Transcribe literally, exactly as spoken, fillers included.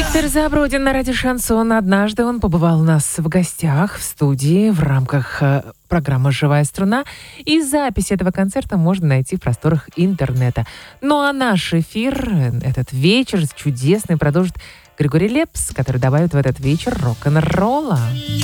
Виктор Забродин на радио «Шансон». Однажды он побывал у нас в гостях в студии в рамках э, программы «Живая струна». И запись этого концерта можно найти в просторах интернета. Ну а наш эфир, э, этот вечер чудесный, продолжит Григорий Лепс, который добавит в этот вечер рок-н-ролла.